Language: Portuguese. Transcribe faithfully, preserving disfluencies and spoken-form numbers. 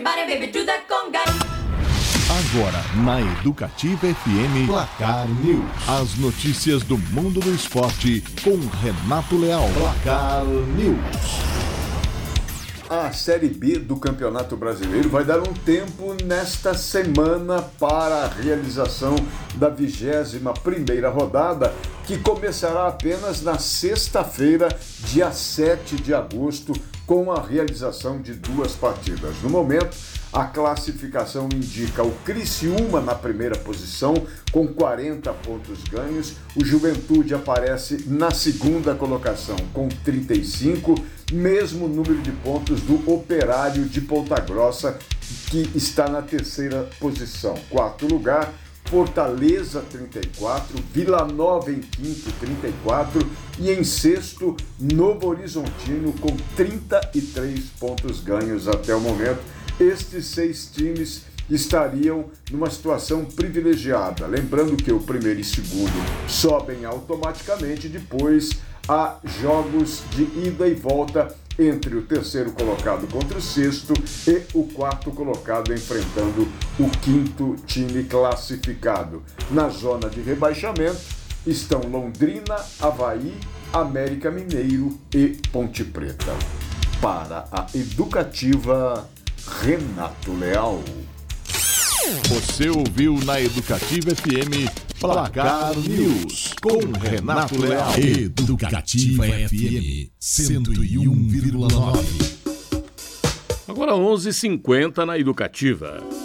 Everybody, baby, do that conga. Agora, na Educativa F M, Placar News. As notícias do mundo do esporte com Renato Leal. Placar News. A Série B do Campeonato Brasileiro vai dar um tempo nesta semana para a realização da vigésima primeira rodada, que começará apenas na sexta-feira, dia sete de agosto, com a realização de duas partidas. No momento, a classificação indica o Criciúma na primeira posição, com quarenta pontos ganhos. O Juventude aparece na segunda colocação, com trinta e cinco, mesmo número de pontos do Operário de Ponta Grossa, que está na terceira posição. Quarto lugar, Fortaleza, trinta e quatro, Vila Nova em quinto, trinta e quatro, e em sexto, Novo Horizontino, com trinta e três pontos ganhos até o momento. Estes seis times estariam numa situação privilegiada. Lembrando que o primeiro e segundo sobem automaticamente, depois há jogos de ida e volta entre o terceiro colocado contra o sexto e o quarto colocado enfrentando o quinto time classificado. Na zona de rebaixamento estão Londrina, Avaí, América Mineiro e Ponte Preta. Para a Educativa, Renato Leal. Você ouviu na Educativa F M Placar News com Renato Leal. Educativa F M cento e um vírgula nove. Agora onze e cinquenta na Educativa.